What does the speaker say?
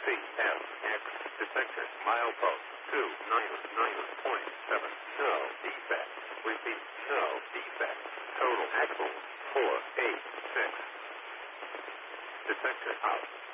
CFX detector milepost 299.7. No defect. Repeat, no defect. Total axle 486. Detector out.